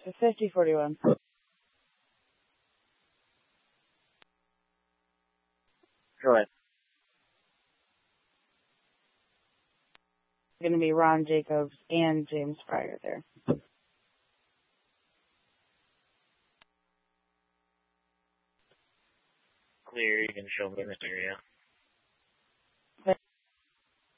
It's 50-41. Go ahead. Going to be Ron Jacobs and James Pryor there. Clear, you can show me in this area.